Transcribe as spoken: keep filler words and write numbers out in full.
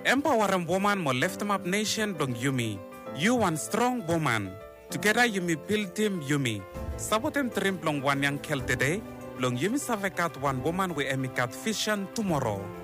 Empower a woman mo lift him up nation dong Yumi. You one strong woman. Together Yumi build team Yumi. Sabotem trim long one young kel today. Long Yumi savekat one woman we emikat vision tomorrow.